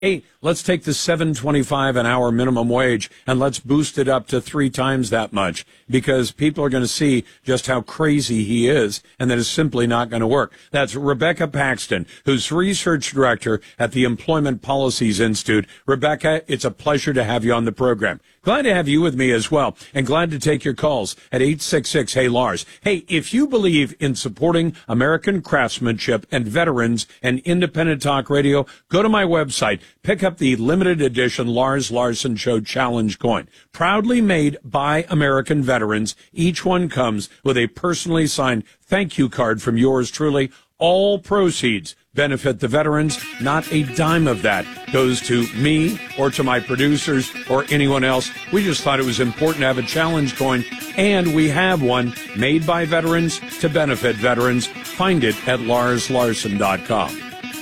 Hey, let's take the $7.25 an hour minimum wage and let's boost it up to 3 times that much, because people are going to see just how crazy he is and that it's simply not going to work. That's Rebecca Paxton, who's research director at the Employment Policies Institute. Rebecca, it's a pleasure to have you on the program. Glad to have you with me as well, and glad to take your calls at 866-HEY-LARS. Hey, if you believe in supporting American craftsmanship and veterans and independent talk radio, go to my website, pick up the limited edition Lars Larson Show Challenge coin. Proudly made by American veterans, each one comes with a personally signed thank you card from yours truly. All proceeds benefit the veterans. Not a dime of that goes to me or to my producers or anyone else. We just thought it was important to have a challenge coin, and we have one made by veterans to benefit veterans. Find it at LarsLarson.com.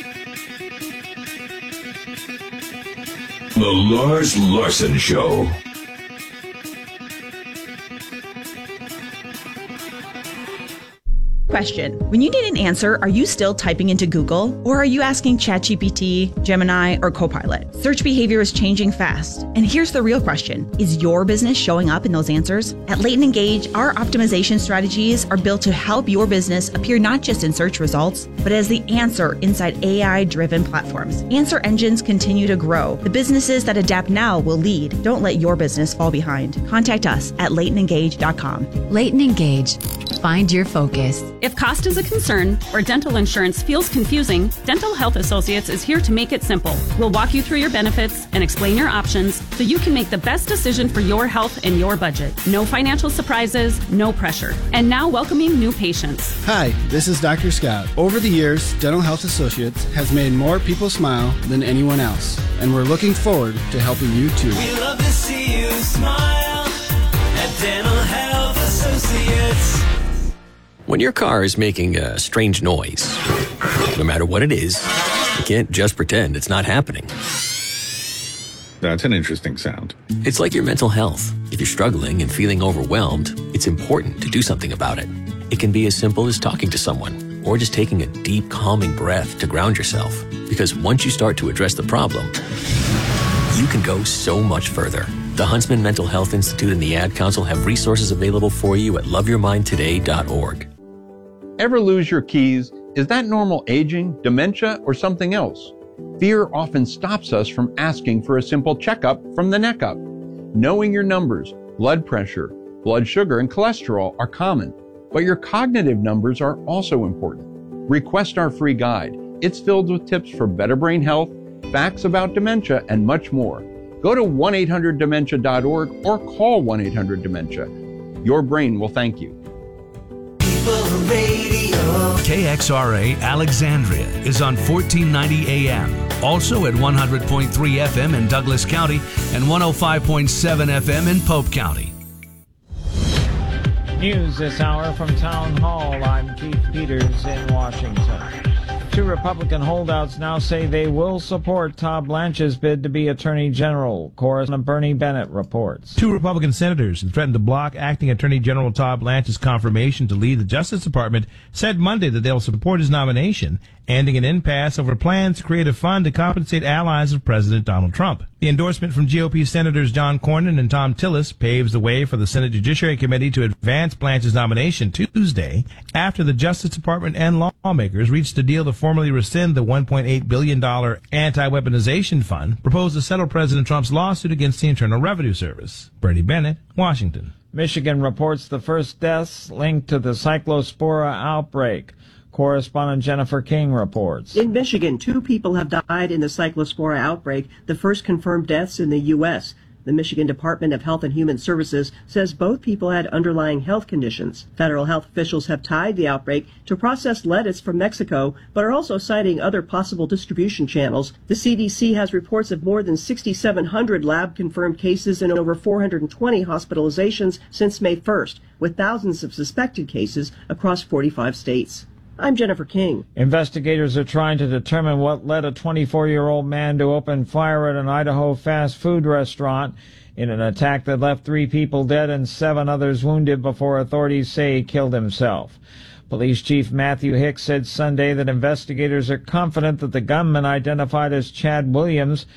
The Lars Larson Show. Question. When you need an answer, are you still typing into Google? Or are you asking ChatGPT, Gemini, or Copilot? Search behavior is changing fast. And here's the real question. Is your business showing up in those answers? At Leighton Engage, our optimization strategies are built to help your business appear not just in search results, but as the answer inside AI-driven platforms. Answer engines continue to grow. The businesses that adapt now will lead. Don't let your business fall behind. Contact us at LeightonEngage.com. Leighton Engage. Find your focus. If cost is a concern or dental insurance feels confusing, Dental Health Associates is here to make it simple. We'll walk you through your benefits and explain your options so you can make the best decision for your health and your budget. No financial surprises, no pressure. And now welcoming new patients. Hi, this is Dr. Scott. Over the years, Dental Health Associates has made more people smile than anyone else, and we're looking forward to helping you too. We love to see you smile at Dental Health Associates. When your car is making a strange noise, no matter what it is, you can't just pretend it's not happening. That's an interesting sound. It's like your mental health. If you're struggling and feeling overwhelmed, it's important to do something about it. It can be as simple as talking to someone or just taking a deep, calming breath to ground yourself. Because once you start to address the problem, you can go so much further. The Huntsman Mental Health Institute and the Ad Council have resources available for you at loveyourmindtoday.org. Ever lose your keys? Is that normal aging, dementia, or something else? Fear often stops us from asking for a simple checkup from the neck up. Knowing your numbers, blood pressure, blood sugar, and cholesterol are common, but your cognitive numbers are also important. Request our free guide. It's filled with tips for better brain health, facts about dementia, and much more. Go to 1-800-DEMENTIA.org or call 1-800-DEMENTIA. Your brain will thank you. KXRA Alexandria is on 1490 AM. Also at 100.3 FM in Douglas County and 105.7 FM in Pope County. News this hour from Town Hall. I'm Keith Peters in Washington. 2 Republican holdouts now say they will support Todd Blanche's bid to be Attorney General. Correspondent Bernie Bennett reports. 2 Republican senators who threatened to block acting Attorney General Todd Blanche's confirmation to lead the Justice Department said Monday that they'll support his nomination, ending an impasse over plans to create a fund to compensate allies of President Donald Trump. The endorsement from GOP Senators John Cornyn and Tom Tillis paves the way for the Senate Judiciary Committee to advance Blanche's nomination Tuesday after the Justice Department and lawmakers reached a deal to formally rescind the $1.8 billion anti-weaponization fund proposed to settle President Trump's lawsuit against the Internal Revenue Service. Bernie Bennett, Washington. Michigan reports the first deaths linked to the Cyclospora outbreak. Correspondent Jennifer King reports. In Michigan, 2 people have died in the Cyclospora outbreak, the first confirmed deaths in the U.S. The Michigan Department of Health and Human Services says both people had underlying health conditions. Federal health officials have tied the outbreak to processed lettuce from Mexico, but are also citing other possible distribution channels. The CDC has reports of more than 6,700 lab-confirmed cases and over 420 hospitalizations since May 1st, with thousands of suspected cases across 45 states. I'm Jennifer King. Investigators are trying to determine what led a 24-year-old man to open fire at an Idaho fast food restaurant in an attack that left 3 people dead and 7 others wounded before authorities say he killed himself. Police Chief Matthew Hicks said Sunday that investigators are confident that the gunman identified as Chad Williams